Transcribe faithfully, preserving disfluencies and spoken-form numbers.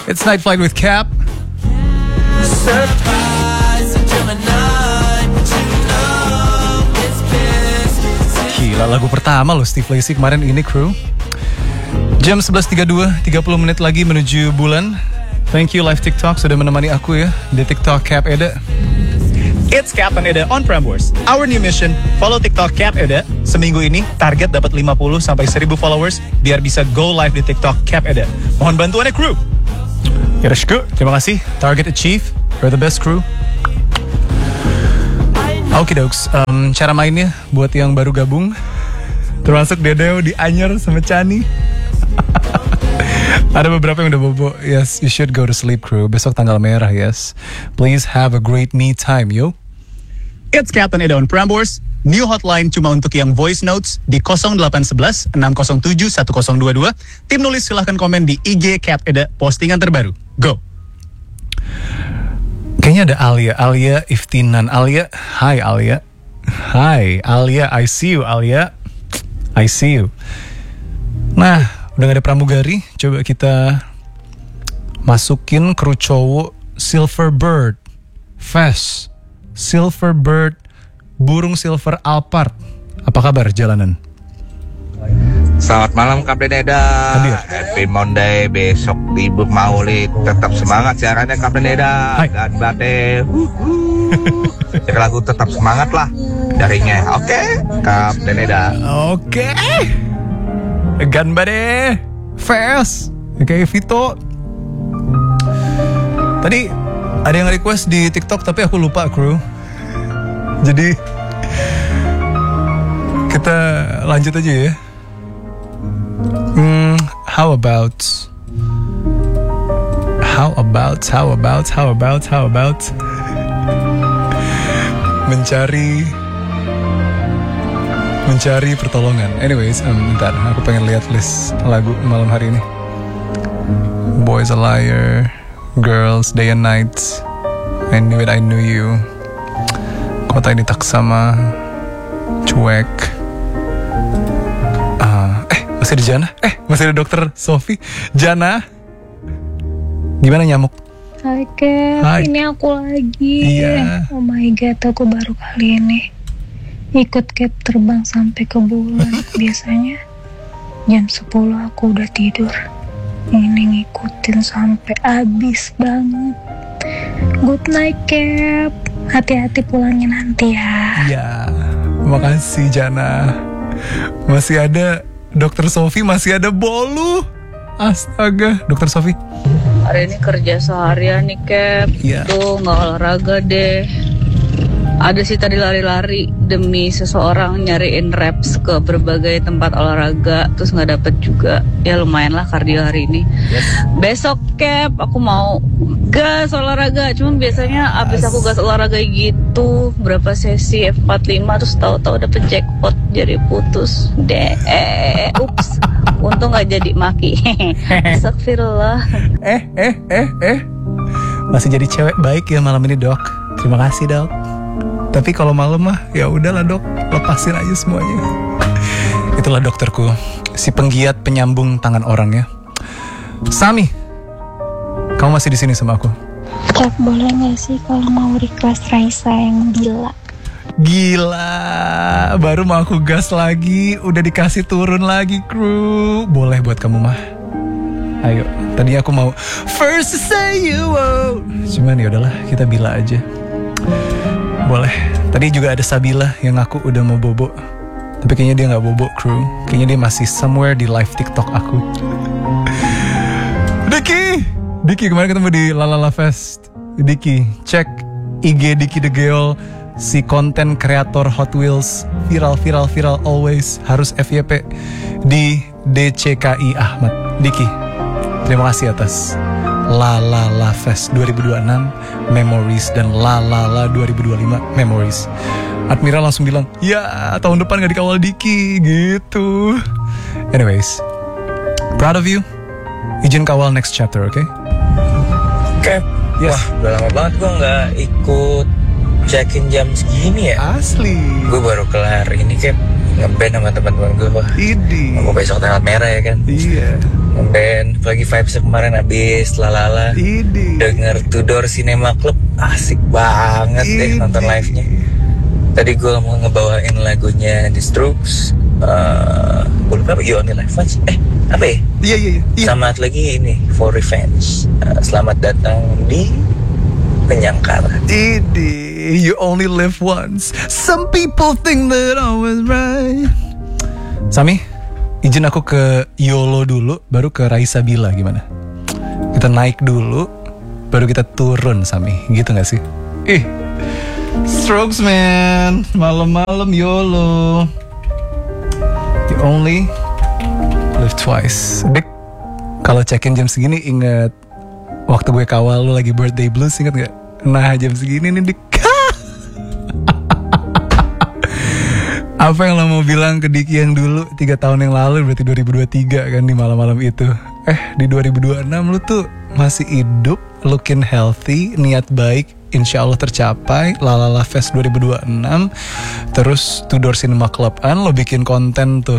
It's Night Flight with Cap. Gila, lagu pertama loh Steve Lacy kemarin ini, crew. Jam sebelas tiga puluh dua, tiga puluh menit lagi menuju bulan. Thank you Live TikTok sudah menemani aku ya di TikTok Cap Eda. It's Cap and Eda on Prambors. Our new mission, follow TikTok Cap Eda. Seminggu ini target dapat lima puluh sampai seribu followers biar bisa go live di TikTok Cap Eda. Mohon bantuannya, crew. Yoroshiku, terima kasih. Target achieve. We're the best crew. Oke dokes, um, cara mainnya buat yang baru gabung, termasuk Dedeo di Anyer sama Chani. Ada beberapa yang udah bobo. Yes, you should go to sleep, crew. Besok tanggal merah, yes. Please have a great me time, yo. It's Captain Eda on Prambors. New hotline cuma untuk yang voice notes di nol delapan satu satu enam nol tujuh satu nol dua dua. Tim nulis silahkan komen di I G Cap Eda postingan terbaru. Go. Kayaknya ada Alia, Alia Iftinan. Alia, hi Alia. Hi Alia, I see you Alia. I see you. Nah, udah gak ada pramugari, coba kita masukin kru cowok Silver Bird Fast, Silver Bird, burung silver Alphard. Apa kabar jalanan? Selamat malam Kapten Eda. Hadir. Happy Monday, besok libur Maulid. Tetap semangat siarannya Kapten Eda. Hai. Dan bate. Cek lagu tetap semangat lah darinya. Oke, okay. Kapten Eda. Oke. Okay. Ganbare. Fast. Oke, okay, Vito. Tadi ada yang request di TikTok tapi aku lupa, crew. Jadi kita lanjut aja ya. Hmm, how about How about How about How about How about Mencari Mencari pertolongan. Anyways, um, bentar, aku pengen lihat list lagu malam hari ini. Boys a Liar, Girls, Day and Night, I Knew It, I Knew You, Kota Ini Tak Sama, Cuek. Masih ada Jana? Eh, masih ada dokter Sofi. Jana, gimana nyamuk? Hai Cap, Hai. ini aku lagi. Iya. Oh my god, aku baru kali ini ikut Cap terbang sampai ke bulan. Biasanya jam sepuluh aku udah tidur. Ini ngikutin sampai abis banget. Good night Cap. Hati-hati pulangnya nanti ya. Iya, makasih Jana. Masih ada dokter Sofi, masih ada Bolu. Astaga, dokter Sofi. Hari ini kerja seharian nih Cap. Iya. Tuh nggak olahraga deh. Ada sih tadi lari-lari demi seseorang, nyariin reps ke berbagai tempat olahraga, terus nggak dapet juga. Ya lumayan lah kardio hari ini. Yes. Besok Cap aku mau gas olahraga. Cuma biasanya abis aku gas olahraga gitu berapa sesi F empat puluh lima terus tahu-tahu dapet jackpot jadi putus deh. Eh, ups. Untung nggak jadi maki. Astagfirullah. Eh, eh, eh, eh. Masih jadi cewek baik ya malam ini, Dok. Terima kasih, Dok. Tapi kalau malam mah ya udahlah, Dok. Lepasin aja semuanya. Itulah dokterku, si penggiat penyambung tangan orang ya. Sami, kamu masih di sini sama aku? Cap, boleh nggak sih kalau mau request Raisa yang bila? Gila, baru mau aku gas lagi, udah dikasih turun lagi, kru. Boleh buat kamu mah. Ayo, tadi aku mau first to say you out. Cuman ya udahlah, kita bila aja. Boleh. Tadi juga ada Sabila yang aku udah mau bobo. Tapi kayaknya dia gak bobo, kru. Kayaknya dia masih somewhere di live TikTok aku. Diki! Diki, kemarin ketemu di Lalala Fest. Diki, cek I G Diki The Geol, si konten kreator Hot Wheels. Viral, viral, viral always. Harus F Y P di D C K I Ahmad. Diki, terima kasih atas Lalala Fest dua ribu dua puluh enam Memories dan Lalala dua ribu dua puluh lima Memories. Admiral langsung bilang, ya tahun depan gak dikawal Diki gitu. Anyways, proud of you. Izin kawal next chapter, oke? Okay? Cap, Yes. wah udah lama banget gue gak ikut check-in jam segini ya. Asli. Gue baru kelar ini Cap, ngeband sama teman-teman gue. Wah, Idi. aku besok tanggal merah ya kan. Iya. Ngeband, apalagi vibes kemarin abis lalala. Idi. Denger Tudor Cinema Club, asik banget deh Idi. nonton live-nya. Tadi gue mau ngebawain lagunya The Strokes. Uh, gue lupa apa, You Only Live Once. Eh, apa ya? Iya iya iya. Iya. Sama lagi ini, For Revenge. Uh, selamat datang di Penyangkara. Idi. You only live once. Some people think that I was right. Sami, izin aku ke YOLO dulu, baru ke Raisa Bila, gimana? Kita naik dulu, baru kita turun, Sami. Gitu gak sih? Ih, Strokes man, malam-malam YOLO. You only live twice. Dik, kalau check-in jam segini inget waktu gue kawal lu lagi birthday blues, inget gak? Nah, jam segini nih, Dik. Apa yang lo mau bilang ke Diki yang dulu tiga tahun yang lalu, berarti dua ribu dua puluh tiga kan, di malam-malam itu. Eh, di dua ribu dua puluh enam lu tuh masih hidup, looking healthy, niat baik, insya Allah tercapai. Lalala Fest dua ribu dua puluh enam. Terus Tudor Cinema Club an, lo bikin konten tuh